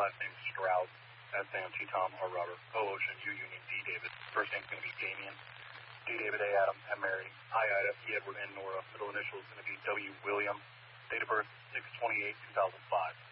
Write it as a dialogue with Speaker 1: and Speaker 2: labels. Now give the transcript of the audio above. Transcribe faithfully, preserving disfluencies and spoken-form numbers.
Speaker 1: Last name Stroud. S Sam, T Tom, R Robert, O Ocean, U Union, D David. First name's going to be Damien. D David, A Adam, M Mary, I Ida, E Edward, N Nora. Middle initial is going to be W William. Date of birth six twenty-eight two thousand five.